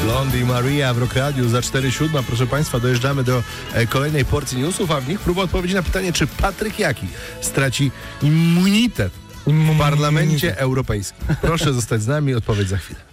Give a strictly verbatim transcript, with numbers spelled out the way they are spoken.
Blondie Maria w Rock Radio za cztery siódma. Proszę Państwa, dojeżdżamy do e, kolejnej porcji newsów, a w nich próba odpowiedzi na pytanie, czy Patryk Jaki straci immunitet w Parlamencie Europejskim. Proszę zostać z nami, odpowiedź za chwilę.